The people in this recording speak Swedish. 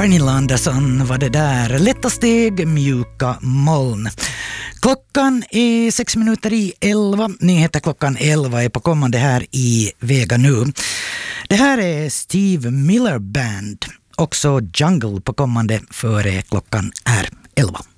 Pernilla Andersson var det där. Lätta steg, mjuka moln. Klockan är 11:06. Nyheter klockan 11 är på kommande här i Vega nu. Det här är Steve Miller Band. Också Jungle på kommande före klockan är 11.